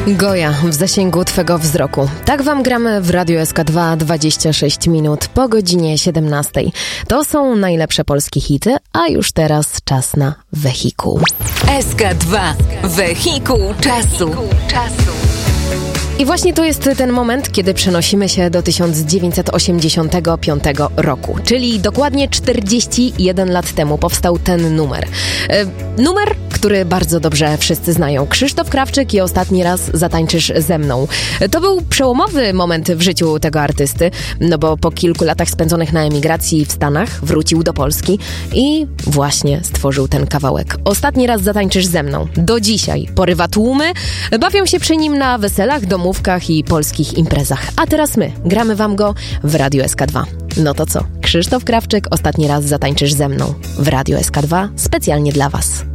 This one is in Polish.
Goja w zasięgu Twego wzroku. Tak Wam gramy w Radiu SK2 26 minut po godzinie 17. To są najlepsze polskie hity, a już teraz czas na Wehikuł. SK2 Wehikuł czasu. I właśnie to jest ten moment, kiedy przenosimy się do 1985 roku, czyli dokładnie 41 lat temu powstał ten numer. Numer, który bardzo dobrze wszyscy znają. Krzysztof Krawczyk i Ostatni raz zatańczysz ze mną. To był przełomowy moment w życiu tego artysty, no bo po kilku latach spędzonych na emigracji w Stanach wrócił do Polski i właśnie stworzył ten kawałek. Ostatni raz zatańczysz ze mną. Do dzisiaj porywa tłumy, bawią się przy nim na weselach, domówkach i polskich imprezach. A teraz my gramy Wam go w Radiu SK2. No to co? Krzysztof Krawczyk, Ostatni raz zatańczysz ze mną w Radiu SK2 specjalnie dla Was.